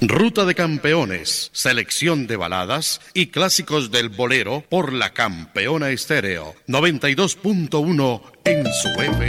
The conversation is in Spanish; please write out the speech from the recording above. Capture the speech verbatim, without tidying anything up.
Ruta de Campeones, selección de baladas y clásicos del bolero por la Campeona Estéreo noventa y dos punto uno en su F.